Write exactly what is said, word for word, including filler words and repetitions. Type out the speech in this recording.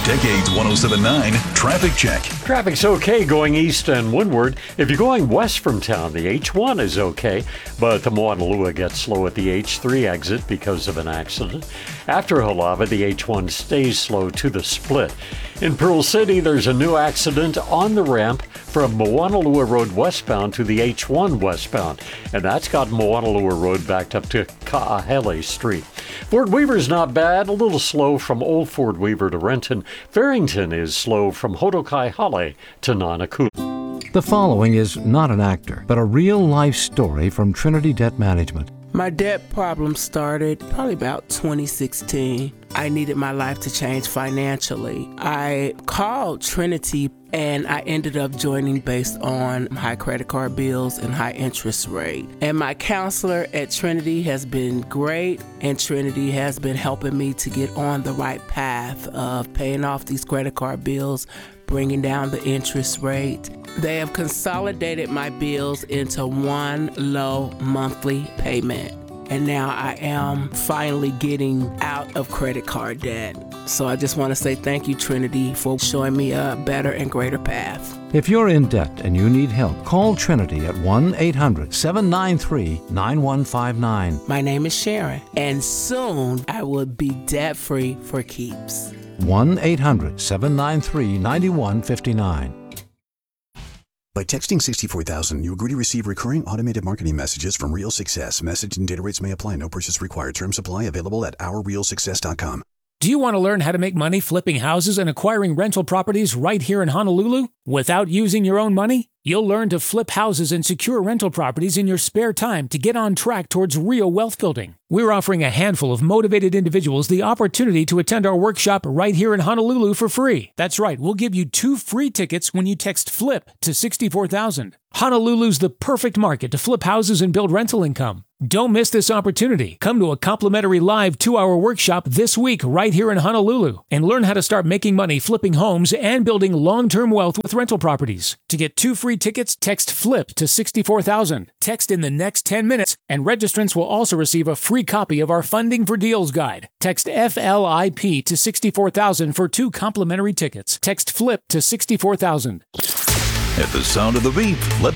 Decades one oh seven point nine Traffic Check. Traffic's okay going east and windward. If you're going west from town, the H one is okay, but the Moanalua gets slow at the H three exit because of an accident. After Halava, the H one stays slow to the split. In Pearl City, there's a new accident on the ramp from Moanalua Road westbound to the H one westbound, and that's got Moanalua Road backed up to Kaahele Street. Fort Weaver's not bad, a little slow from Old Fort Weaver to Renton. Farrington is slow from Hotokai-Hale to Nanakula. The following is not an actor, but a real-life story from Trinity Debt Management. My debt problem started probably about twenty sixteen. I needed my life to change financially. I called Trinity and I ended up joining based on high credit card bills and high interest rate. And my counselor at Trinity has been great, and Trinity has been helping me to get on the right path of paying off these credit card bills, bringing down the interest rate. They have consolidated my bills into one low monthly payment. And now I am finally getting out of credit card debt. So I just want to say thank you, Trinity, for showing me a better and greater path. If you're in debt and you need help, call Trinity at one eight hundred seven nine three nine one five nine. My name is Sharon, and soon I will be debt-free for keeps. one eight hundred seven nine three nine one five nine. By texting sixty-four thousand, you agree to receive recurring automated marketing messages from Real Success. Message and data rates may apply. No purchase required. Terms apply. Available at our real success dot com. Do you want to learn how to make money flipping houses and acquiring rental properties right here in Honolulu without using your own money? You'll learn to flip houses and secure rental properties in your spare time to get on track towards real wealth building. We're offering a handful of motivated individuals the opportunity to attend our workshop right here in Honolulu for free. That's right, we'll give you two free tickets when you text FLIP to sixty-four thousand. Honolulu's the perfect market to flip houses and build rental income. Don't miss this opportunity. Come to a complimentary live two-hour workshop this week right here in Honolulu and learn how to start making money flipping homes and building long-term wealth with rental properties. To get two free tickets, text FLIP to sixty-four thousand. Text in the next ten minutes, and registrants will also receive a free copy of our Funding for Deals guide. Text F L I P to sixty-four thousand for two complimentary tickets. Text FLIP to sixty-four thousand. At the sound of the beep, let